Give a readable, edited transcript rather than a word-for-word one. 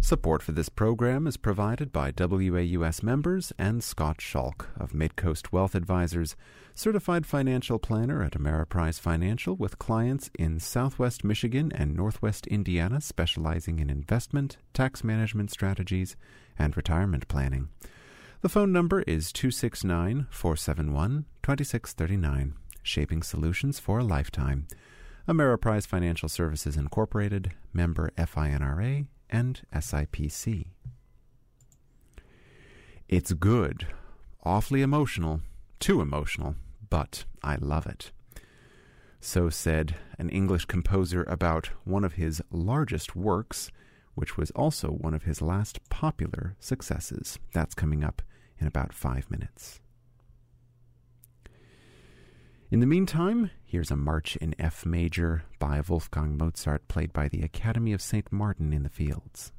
Support for this program is provided by WAUS members and Scott Schalk of Midcoast Wealth Advisors, certified financial planner at Ameriprise Financial with clients in Southwest Michigan and Northwest Indiana, specializing in investment, tax management strategies, and retirement planning. The phone number is 269-471-2639, shaping solutions for a lifetime. Ameriprise Financial Services Incorporated, member FINRA, and SIPC. It's good, awfully emotional, too emotional, but I love it. So said an English composer about one of his largest works, which was also one of his last popular successes. That's coming up in about 5 minutes. In the meantime, here's a March in F major by Wolfgang Mozart, played by the Academy of St. Martin in the Fields.